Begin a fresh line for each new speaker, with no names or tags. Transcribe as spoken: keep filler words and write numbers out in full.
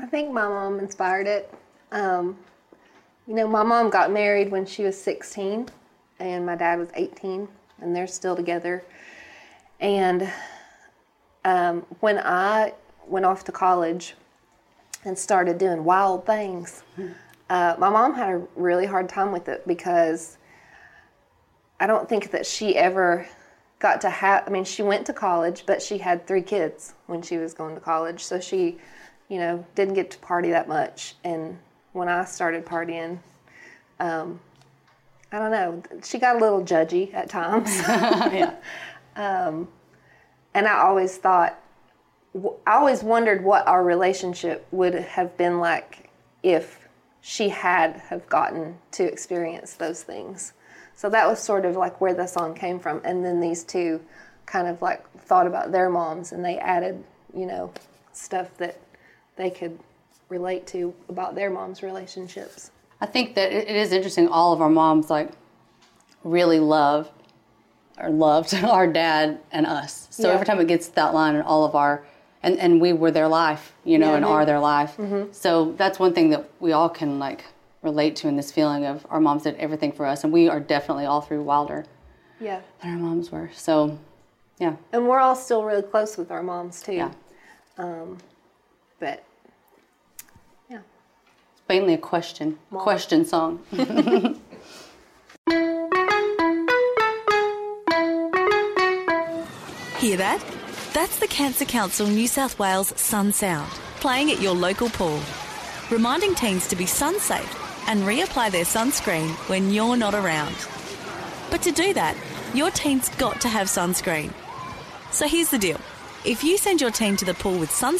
I think my mom inspired it. Um, you know, my mom got married when she was sixteen, and my dad was eighteen, and they're still together. And um, when I went off to college and started doing wild things, uh, my mom had a really hard time with it because I don't think that she ever got to have, I mean, she went to college, but she had three kids when she was going to college, so she, you know, didn't get to party that much. And when I started partying, um, I don't know, she got a little judgy at times.
Yeah.
um, and I always thought, I always wondered what our relationship would have been like if she had have gotten to experience those things. So that was sort of like where the song came from. And then these two kind of like thought about their moms, and they added, you know, stuff that they could relate to about their moms' relationships.
I think that it is interesting. All of our moms like really love or loved our dad and us. So
Yeah.
every time it gets to that line, and all of our and, and we were their life, you know,
Yeah,
and
they-
are their life.
Mm-hmm.
So that's one thing that we all can like relate to in this feeling of our moms did everything for us, and we are definitely all through wilder
Yeah.
than our moms were. So, yeah.
And we're all still really close with our moms too.
Yeah.
Um, but yeah.
It's mainly a question,
Mom.
question song.
Hear that? That's the Cancer Council New South Wales Sun Sound, playing at your local pool, reminding teens to be sun safe and reapply their sunscreen when you're not around. But to do that, your teen's got to have sunscreen. So here's the deal. If you send your teen to the pool with sunscreen,